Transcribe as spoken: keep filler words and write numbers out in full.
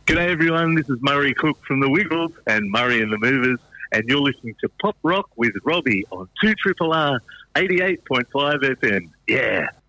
G'day everyone, this is Murray Cook from The Wiggles and Murray and the Movers, and you're listening to Pop Rock with Robbie on two R R R eighty-eight point five F M. Yeah.